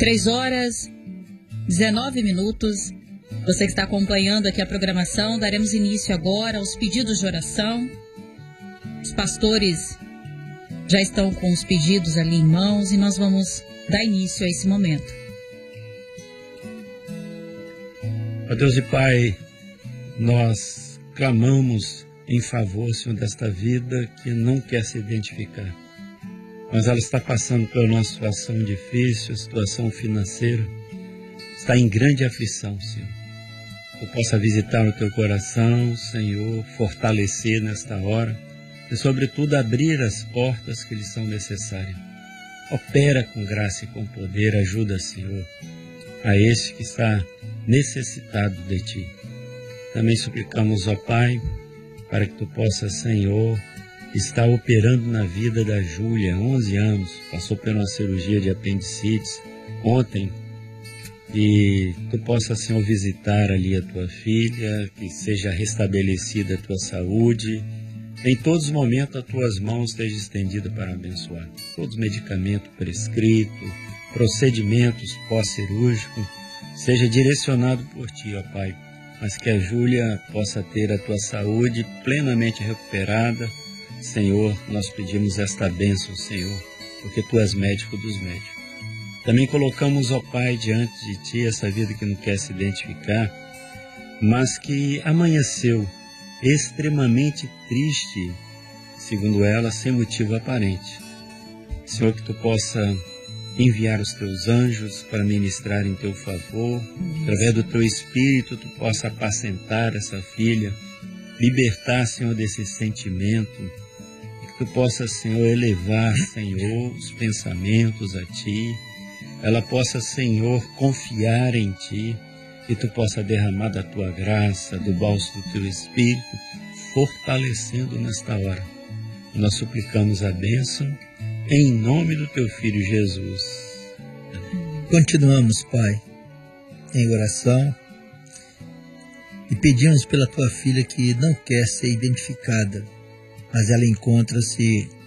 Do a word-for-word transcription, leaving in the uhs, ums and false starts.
Três horas, dezenove minutos. Você que está acompanhando aqui a programação, daremos início agora aos pedidos de oração. Os pastores já estão com os pedidos ali em mãos e nós vamos dar início a esse momento. Ó Deus e Pai, nós clamamos em favor, Senhor, desta vida que não quer se identificar. Mas ela está passando por uma situação difícil, situação financeira, está em grande aflição, Senhor. Tu possa visitar o teu coração, Senhor, fortalecer nesta hora e, sobretudo, abrir as portas que lhe são necessárias. Opera com graça e com poder, ajuda, Senhor, a este que está necessitado de Ti. Também suplicamos, ó Pai, para que Tu possas, Senhor, estar operando na vida da Júlia, onze anos, passou por uma cirurgia de apendicite ontem, e Tu possa, Senhor, visitar ali a Tua filha, que seja restabelecida a Tua saúde. Em todos os momentos, as Tuas mãos estejam estendidas para abençoar. Todos os medicamentos prescritos, procedimentos pós-cirúrgicos, seja direcionado por Ti, ó Pai, mas que a Júlia possa ter a Tua saúde plenamente recuperada. Senhor, nós pedimos esta bênção, Senhor, porque Tu és médico dos médicos. Também colocamos, ó Pai, diante de Ti essa vida que não quer se identificar, mas que amanheceu extremamente triste, segundo ela, sem motivo aparente. Senhor, que Tu possa enviar os Teus anjos para ministrar em Teu favor, através do Teu Espírito, Tu possa apacentar essa filha, libertar, Senhor, desse sentimento, e que Tu possa, Senhor, elevar, Senhor, os pensamentos a Ti, ela possa, Senhor, confiar em Ti, e Tu possa derramar da Tua graça, do bálsamo do Teu Espírito, fortalecendo nesta hora. Nós suplicamos a bênção, em nome do Teu Filho Jesus. Continuamos, Pai, em oração, e pedimos pela Tua filha que não quer ser identificada, mas ela encontra-se